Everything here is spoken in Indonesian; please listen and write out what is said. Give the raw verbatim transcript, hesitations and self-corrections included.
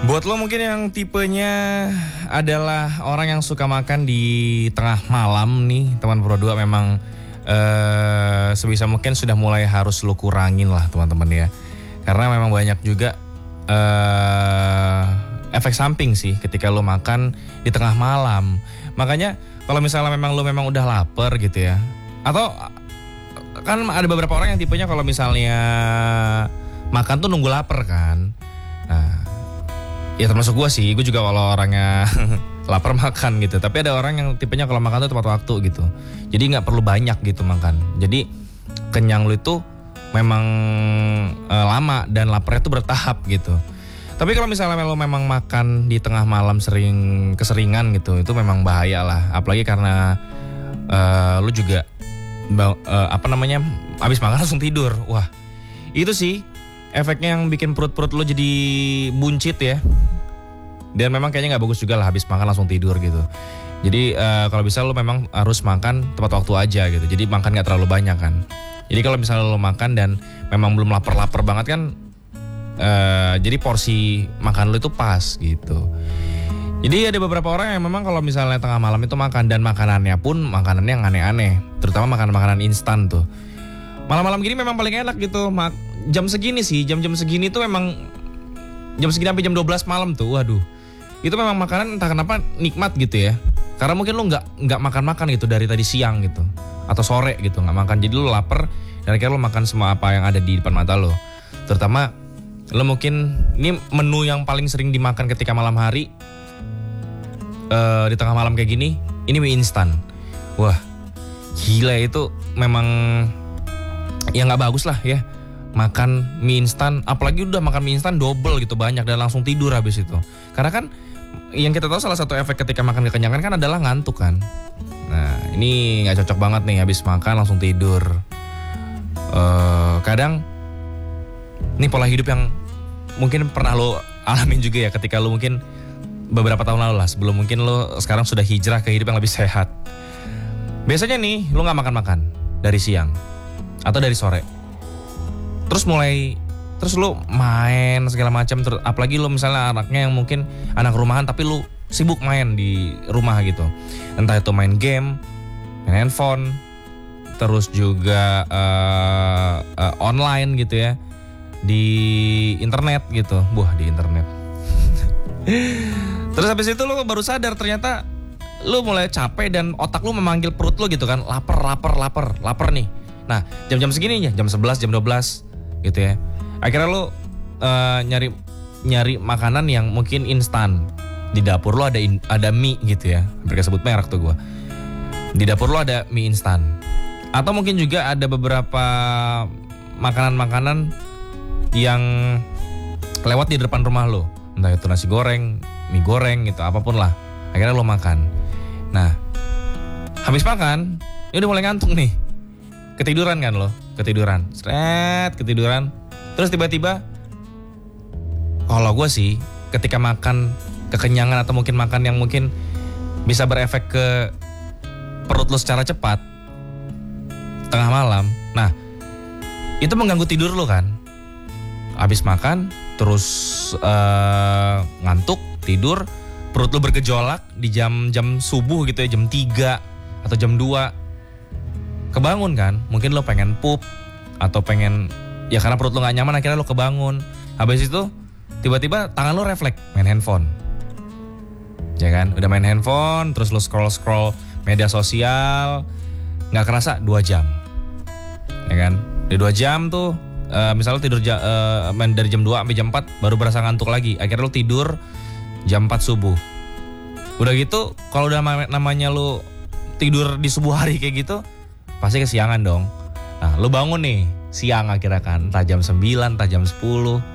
Buat lo mungkin yang tipenya adalah orang yang suka makan di tengah malam nih, teman Pro dua memang uh, sebisa mungkin sudah mulai harus lo kurangin lah teman-teman ya. Karena memang banyak juga uh, efek samping sih ketika lo makan di tengah malam. Makanya kalau misalnya memang lo memang udah lapar gitu ya, atau kan ada beberapa orang yang tipenya kalau misalnya makan tuh nunggu lapar kan. Nah, ya termasuk gue sih, gue juga kalau orangnya lapar makan gitu. Tapi ada orang yang tipenya kalau makan tuh tepat waktu gitu. Jadi nggak perlu banyak gitu makan. Jadi kenyang lu itu memang e, lama dan laparnya tuh bertahap gitu. Tapi kalau misalnya lu memang makan di tengah malam sering keseringan gitu, itu memang bahaya lah. Apalagi karena e, lu juga e, apa namanya habis makan langsung tidur. Wah, itu sih efeknya yang bikin perut-perut lo jadi buncit ya. Dan memang kayaknya gak bagus juga lah habis makan langsung tidur gitu. Jadi uh, kalau bisa lo memang harus makan tepat waktu aja gitu. Jadi makan gak terlalu banyak kan. Jadi kalau misalnya lo makan dan memang belum lapar-lapar banget kan, uh, jadi porsi makan lo itu pas gitu. Jadi ada beberapa orang yang memang kalau misalnya tengah malam itu makan, dan makanannya pun makanannya yang aneh-aneh. Terutama makanan-makanan instan tuh. Malam-malam gini memang paling enak gitu. Jam segini sih, jam-jam segini tuh memang jam segini sampai jam dua belas malam tuh, waduh. Itu memang makanan entah kenapa nikmat gitu ya. Karena mungkin lu nggak nggak makan-makan gitu dari tadi siang gitu, atau sore gitu nggak makan. Jadi lu lapar dan akhirnya lu makan semua apa yang ada di depan mata lo. Terutama lu mungkin ini menu yang paling sering dimakan ketika malam hari, uh, di tengah malam kayak gini, ini mie instan. Wah, gila itu memang ya nggak bagus lah ya. Makan mie instan, apalagi udah makan mie instan double gitu banyak dan langsung tidur habis itu. Karena kan yang kita tahu salah satu efek ketika makan kekenyangan kan adalah ngantuk kan. Nah ini nggak cocok banget nih habis makan langsung tidur. Uh, kadang ini pola hidup yang mungkin pernah lo alamin juga ya ketika lo mungkin beberapa tahun lalu lah, sebelum mungkin lo sekarang sudah hijrah ke hidup yang lebih sehat. Biasanya nih lo nggak makan-makan dari siang atau dari sore. Terus mulai terus lu main segala macam, apalagi lu misalnya anaknya yang mungkin anak rumahan tapi lu sibuk main di rumah gitu. Entah itu main game, main handphone, terus juga uh, uh, online gitu ya. Di internet gitu. Wah, di internet. Terus habis itu lu baru sadar ternyata lu mulai capek dan otak lu memanggil perut lu gitu kan. Lapar, lapar, lapar, lapar nih. Nah, jam-jam segini ya, jam sebelas, jam dua belas gitu ya. Akhirnya lo uh, nyari nyari makanan yang mungkin instan. Di dapur lo ada in, ada mie gitu ya. Mereka sebut merek tuh gue. Di dapur lo ada mie instan. Atau mungkin juga ada beberapa makanan-makanan yang lewat di depan rumah lo. Entah itu nasi goreng, mie goreng gitu, apapun lah. Akhirnya lo makan. Nah, habis makan, ya udah mulai ngantuk nih. Ketiduran kan lo, ketiduran, seret, ketiduran. Terus tiba-tiba, kalau gue sih, ketika makan kekenyangan atau mungkin makan yang mungkin bisa berefek ke perut lo secara cepat, tengah malam. Nah, itu mengganggu tidur lo kan. Habis makan, terus uh, ngantuk, tidur, perut lo bergejolak di jam-jam subuh gitu ya, jam tiga atau jam dua. Kebangun kan, mungkin lo pengen pup atau pengen, ya karena perut lo gak nyaman akhirnya lo kebangun. Habis itu tiba-tiba tangan lo refleks main handphone, ya kan, udah main handphone terus lo scroll-scroll media sosial, gak kerasa dua jam, ya kan. Di dua jam tuh uh, misalnya tidur ja, uh, main dari jam dua sampai jam empat baru berasa ngantuk lagi. Akhirnya lo tidur jam empat subuh. Udah gitu kalau udah namanya lo tidur di subuh hari kayak gitu, pasti kesiangan dong. Nah, lu bangun nih siang akhirnya kan, entah jam sembilan, entah jam sepuluh.